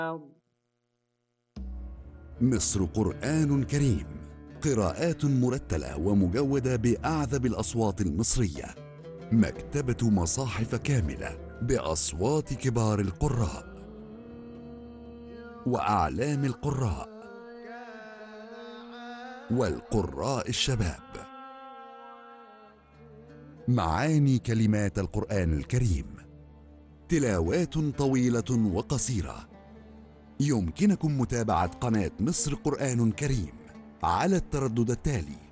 مصر قرآن كريم، قراءات مرتلة ومجودة بأعذب الأصوات المصرية، مكتبة مصاحف كاملة بأصوات كبار القراء وأعلام القراء والقراء الشباب. معاني كلمات القرآن الكريم، تلاوات طويلة وقصيرة. يمكنكم متابعة قناة مصر قرآن كريم على التردد التالي